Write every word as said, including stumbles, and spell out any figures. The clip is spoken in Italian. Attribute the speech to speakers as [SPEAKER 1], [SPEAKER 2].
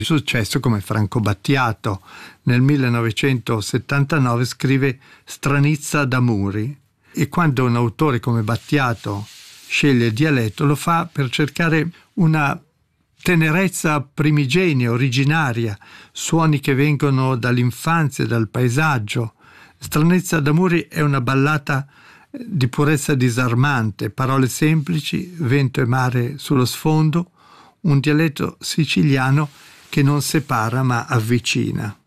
[SPEAKER 1] successo come Franco Battiato. Nel millenovecentosettantanove scrive Stranizza d'amori, e quando un autore come Battiato sceglie il dialetto lo fa per cercare una tenerezza primigenia, originaria, suoni che vengono dall'infanzia, dal paesaggio. Stranezza d'amori è una ballata di purezza disarmante, parole semplici, vento e mare sullo sfondo, un dialetto siciliano che non separa ma avvicina.